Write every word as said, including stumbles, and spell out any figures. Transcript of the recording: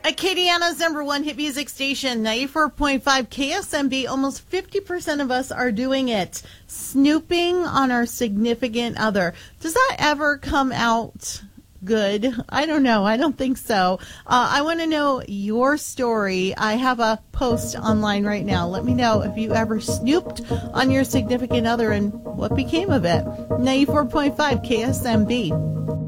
Acadiana's number one hit music station, ninety-four point five K S M B. Almost fifty percent of us are doing it. Snooping on our significant other. Does that ever come out good? I don't know. I don't think so. Uh, I want to know your story. I have a post online right now. Let me know if you ever snooped on your significant other and what became of it. ninety-four point five K S M B.